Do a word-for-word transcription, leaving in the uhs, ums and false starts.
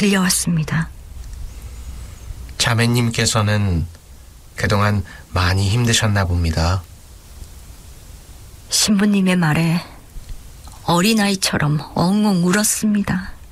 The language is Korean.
들려왔습니다. 자매님께서는 그동안 많이 힘드셨나 봅니다. 신부님의 말에 어린아이처럼 엉엉 울었습니다.